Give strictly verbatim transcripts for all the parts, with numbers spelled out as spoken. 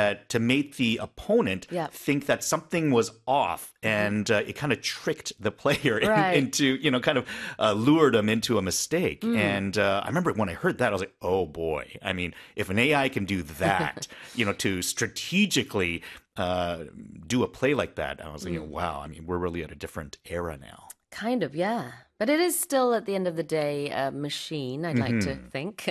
that to make the opponent Yeah. think that something was off, and uh, it kind of tricked the player in- Right. into, you know, kind of uh, lured him into a mistake. And uh, I remember when I heard that, I was like, oh boy. I mean, if an A I can do that, you know, to strategically uh, do a play like that, I was thinking, wow, I mean, we're really at a different era now. Kind of, yeah. But it is still, at the end of the day, a machine, I'd like to think.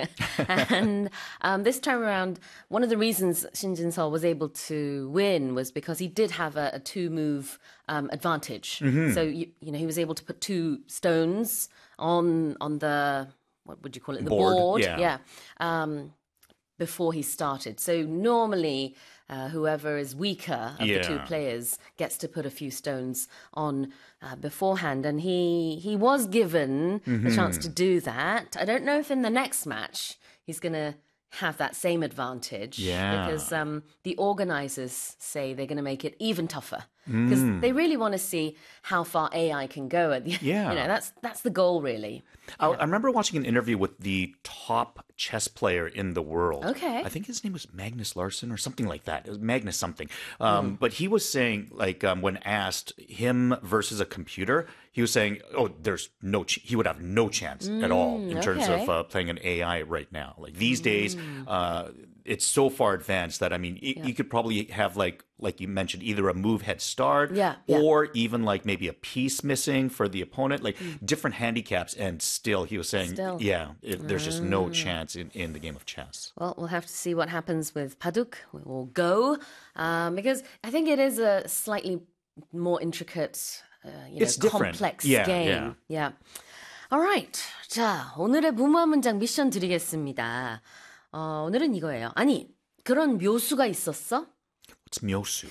And um, this time around, one of the reasons Shin Jin-seol was able to win was because he did have a, a two-move um, advantage. So, you, you know, he was able to put two stones on on the, what would you call it, the Board, board. yeah. yeah. Um, before he started. So normally, uh, whoever is weaker of the two Yeah. players gets to put a few stones on uh, beforehand. And he he was given the chance to do that. I don't know if in the next match he's going to have that same advantage. Yeah. Because um, the organizers say they're going to make it even tougher. Because they really want to see how far A I can go. At the, Yeah. You know, that's, that's the goal, really. I, I remember watching an interview with the top chess player in the world. Okay. I think his name was Magnus Larsson or something like that. It was Magnus something. Um, But he was saying, like, um, when asked him versus a computer, he was saying, oh, there's no, ch- he would have no chance at all in terms okay. of uh, playing an A I right now. Like these days, uh, it's so far advanced that, I mean, y- you could probably have, like, like you mentioned, either a move head start Yeah, yeah. or even like maybe a piece missing for the opponent, like different handicaps. And still, he was saying, Still. yeah, it, there's just no chance in, in the game of chess. Well, we'll have to see what happens with Paduk or Go, um, because I think it is a slightly more intricate, uh, you know, It's different. complex Yeah, game. Yeah. All right. 자, 오늘의 무모한 문장 미션 드리겠습니다. 어, 오늘은 이거예요. 아니, 그런 묘수가 있었어? What's myosu?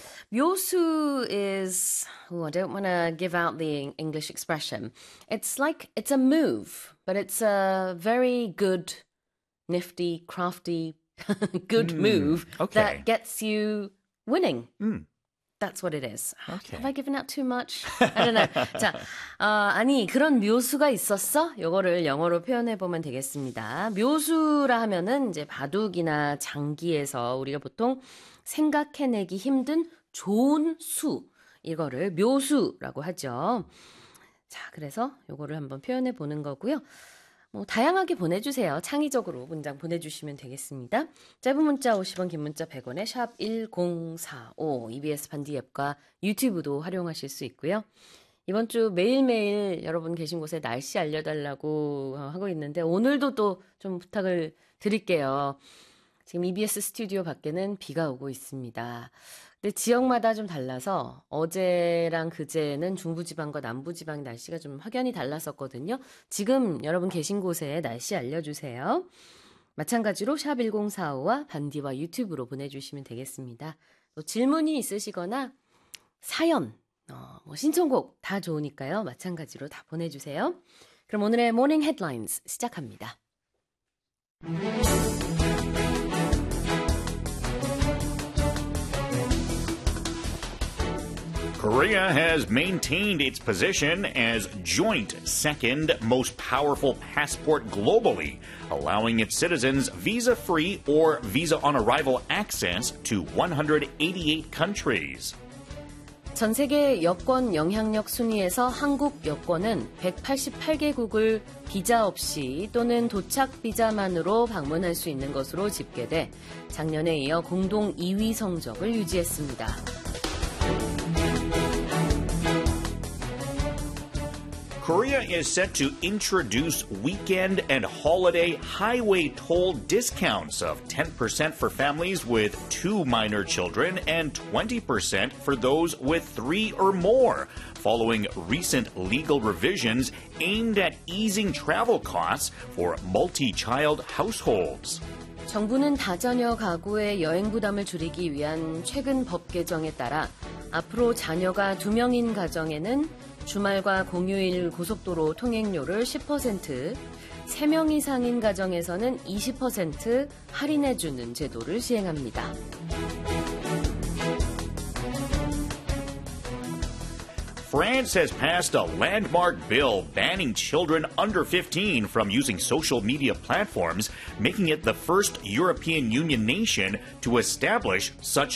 묘수 is, oh, I don't want to give out the English expression. It's like, it's a move, but it's a very good, nifty, crafty, good move okay. that gets you winning. Mm. That's what it is. Okay. Have I given out too much? I don't know. 자, 어, 아니 그런 묘수가 있었어? 요거를 영어로 표현해 보면 되겠습니다. 묘수라 하면은 이제 바둑이나 장기에서 우리가 보통 생각해내기 힘든 좋은 수 이거를 묘수라고 하죠. 자, 그래서 요거를 한번 표현해 보는 거고요. 뭐 다양하게 보내주세요. 창의적으로 문장 보내주시면 되겠습니다. 짧은 문자 오십 원, 긴 문자 백 원에 샵 일공사오 이비에스 반디 앱과 유튜브도 활용하실 수 있고요. 이번 주 매일매일 여러분 계신 곳에 날씨 알려달라고 하고 있는데 오늘도 또 좀 부탁을 드릴게요. 지금 이비에스 스튜디오 밖에는 비가 오고 있습니다. 근데 지역마다 좀 달라서 어제랑 그제는 중부지방과 남부지방 날씨가 좀 확연히 달랐었거든요. 지금 여러분 계신 곳에 날씨 알려주세요. 마찬가지로 샵 일공사오와 반디와 유튜브로 보내주시면 되겠습니다. 또 질문이 있으시거나 사연, 어, 뭐 신청곡 다 좋으니까요. 마찬가지로 다 보내주세요. 그럼 오늘의 모닝 헤드라인스 시작합니다. Korea has maintained its position as joint second most powerful passport globally, allowing its citizens visa-free or visa-on-arrival access to one hundred eighty-eight countries. 전 세계 여권 영향력 순위에서 한국 여권은 백팔십팔 개국을 비자 없이 또는 도착 비자만으로 방문할 수 있는 것으로 집계돼 작년에 이어 공동 이 위 성적을 유지했습니다. Korea is set to introduce weekend and holiday highway toll discounts of ten percent for families with two minor children and twenty percent for those with three or more, following recent legal revisions aimed at easing travel costs for multi-child households. 정부는 다자녀 가구의 여행 부담을 줄이기 위한 최근 법 개정에 따라 앞으로 자녀가 두 명인 가정에는 주말과 공휴일 고속도로 통행료를 십 퍼센트, 세 명 이상인 가정에서는 이십 퍼센트 할인해주는 제도를 시행합니다. France has passed a landmark bill banning children under fifteen from using social media platforms, making it the first European Union nation to establish such